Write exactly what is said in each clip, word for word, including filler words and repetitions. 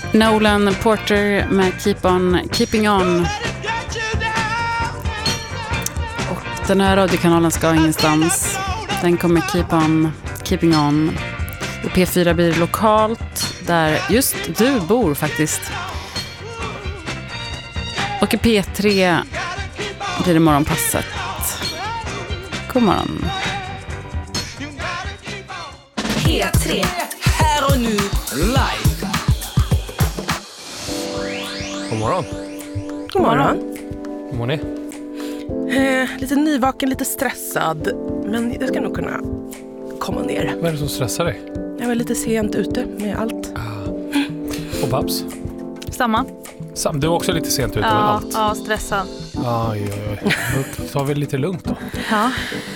Nolan Porter med Keep On Keeping On. Och den här radiokanalen ska ingenstans. Den kommer Keep On Keeping On. I P fyra blir det lokalt, där just du bor faktiskt. Och i P tre blir det morgonpasset. God morgon. P tre. Här och nu. Live. God morgon. God morgon. Hur mår ni? Eh, lite nyvaken, lite stressad. Men jag ska nog kunna komma ner. Vad är det som stressar dig? Jag var lite sent ute med allt. Ah. Och Babs? Samma. Sam, du är också lite sent ute ja, med allt. Ja, stressad. Aj, aj, aj. Då tar vi lite lugnt då. Ja.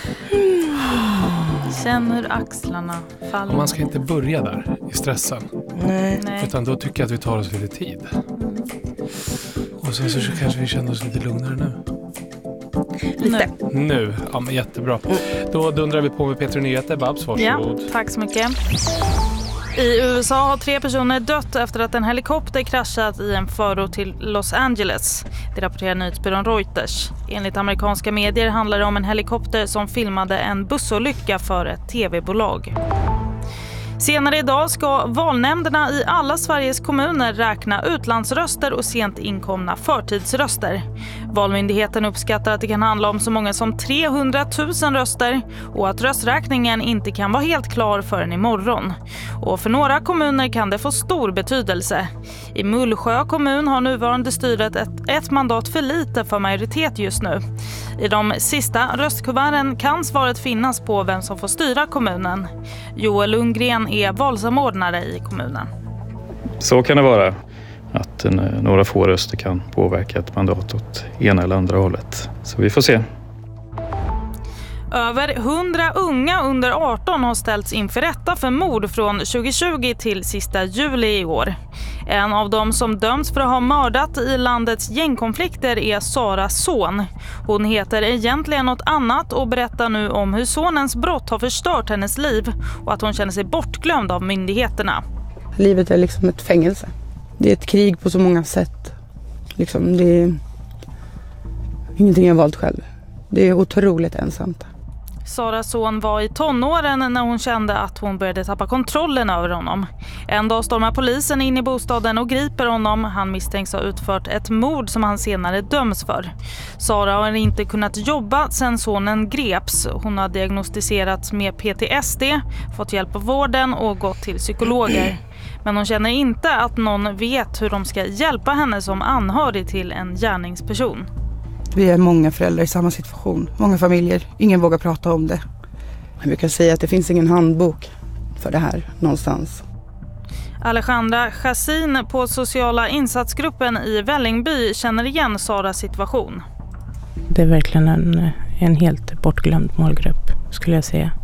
Känn hur axlarna faller. Och man ska inte börja där i stressen. Nej. Nej. Utan då tycker jag att vi tar oss lite tid. Och sen så kanske vi känner oss lite lugnare nu. Lite. Nu. Nu, ja men jättebra. Då dundrar vi på med P tre Nyheter. Babs, varsågod. Ja, tack så mycket. I U S A har tre personer dött efter att en helikopter kraschat i en förort till Los Angeles. Det rapporterar nyhetsbyrån Reuters. Enligt amerikanska medier handlar det om en helikopter som filmade en bussolycka för ett tv-bolag. Senare idag ska valnämnderna i alla Sveriges kommuner räkna utlandsröster och sent inkomna förtidsröster. Valmyndigheten uppskattar att det kan handla om så många som trehundratusen röster och att rösträkningen inte kan vara helt klar förrän imorgon. Och för några kommuner kan det få stor betydelse. I Mullsjö kommun har nuvarande styret ett, ett mandat för lite för majoritet just nu. I de sista röstkuverten kan svaret finnas på vem som får styra kommunen. Joel Lundgren är valsamordnare i kommunen. Så kan det vara, att några få röster kan påverka ett mandat åt ena eller andra hållet. Så vi får se. Över hundra unga under arton har ställts inför rätta för mord från tjugohundratjugo till sista juli i år. En av dem som döms för att ha mördat i landets gängkonflikter är Sara Son. Hon heter egentligen något annat och berättar nu om hur sonens brott har förstört hennes liv och att hon känner sig bortglömd av myndigheterna. Livet är liksom ett fängelse. Det är ett krig på så många sätt. Liksom, det är ingenting jag valt själv. Det är otroligt ensamt. Saras son var i tonåren när hon kände att hon började tappa kontrollen över honom. En dag stormar polisen in i bostaden och griper honom. Han misstänks ha utfört ett mord som han senare döms för. Sara har inte kunnat jobba sedan sonen greps. Hon har diagnostiserats med P T S D, fått hjälp av vården och gått till psykologer. Men hon känner inte att någon vet hur de ska hjälpa henne som anhörig till en gärningsperson. Vi är många föräldrar i samma situation. Många familjer. Ingen vågar prata om det. Jag brukar säga att det finns ingen handbok för det här någonstans. Alejandra Chassin på sociala insatsgruppen i Vällingby känner igen Saras situation. Det är verkligen en, en helt bortglömd målgrupp, skulle jag säga.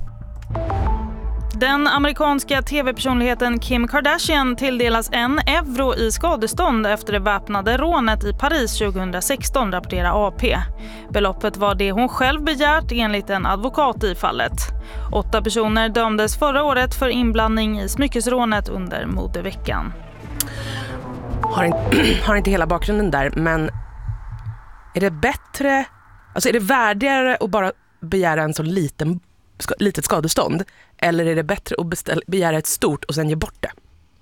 Den amerikanska tv-personligheten Kim Kardashian tilldelas en euro i skadestånd efter det väpnade rånet i Paris tjugohundrasexton, rapporterar A P. Beloppet var det hon själv begärt enligt en advokat i fallet. Åtta personer dömdes förra året för inblandning i smyckesrånet under modeveckan. Har inte, har inte hela bakgrunden där, men är det bättre, alltså är det värdigare att bara begära en så liten litet skadestånd, eller är det bättre att beställa, begära ett stort och sen ge bort det?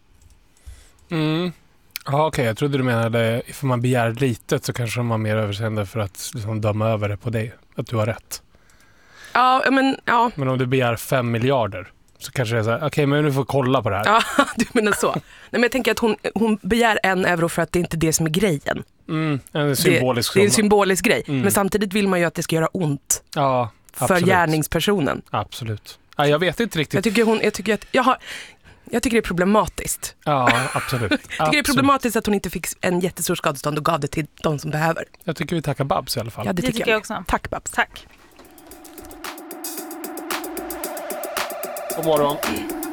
Mm. Ja, okej. Okay. Jag trodde du menade ifall man begär litet så kanske de har mer överseende för att liksom döma över det på dig. Att du har rätt. Ja, men ja. Men om du begär fem miljarder så kanske det är så här, okej, okay, men du får kolla på det här. Ja, du menar så. Nej, men jag tänker att hon, hon begär en euro för att det är inte det som är grejen. Mm, en symbolisk det, det är en symbolisk grej. Mm. Men samtidigt vill man ju att det ska göra ont. Ja, för absolut. Gärningspersonen. Absolut. Ja, jag vet inte riktigt. Jag tycker, hon, jag tycker att jag har... Jag tycker det är problematiskt. Ja, absolut. Jag tycker absolut. Det är problematiskt att hon inte fick en jättestor skadestånd och gav det till de som behöver. Jag tycker vi tackar Babs i alla fall. Ja, det, det tycker, tycker jag. jag också. Tack Babs. Tack. God morgon.